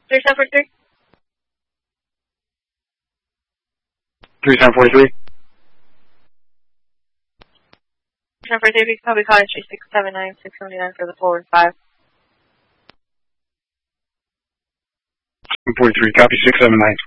3743. 3743. 3743, if you can probably call entry 679 for the forward 5. 43, copy 679.